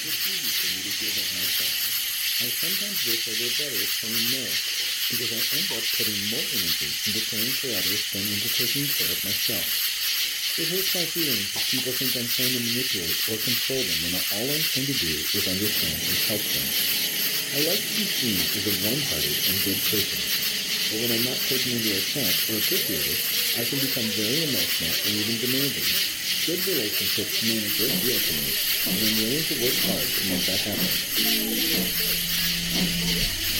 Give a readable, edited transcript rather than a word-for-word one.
it's easy for me to give of myself. I sometimes wish I were better at saying no, because I end up putting more energy into caring for others than into taking care of myself. It hurts my feelings if people think I'm trying to manipulate or control them when all I'm trying to do is understand and help them. I like to be seen as a warm-hearted and good person, but when I'm not taken into account or appreciated, I can become very emotional and even demanding. Good relationships mean a great deal to me, and I'm willing to work hard to make that happen.